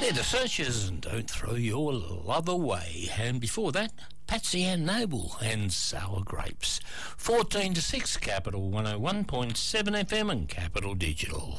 They're the Searchers and Don't Throw Your Love Away. And before that, Patsy Ann Noble and Sour Grapes. 14 to 6, Capital 101.7 FM and Capital Digital.